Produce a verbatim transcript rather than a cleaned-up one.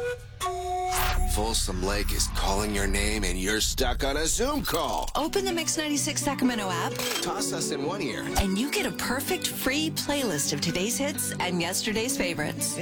Folsom Lake is calling your name and you're stuck on a Zoom call. Open the Mix ninety-six Sacramento app, Toss us in one ear. and you get a perfect free playlist of today's hits and yesterday's favorites.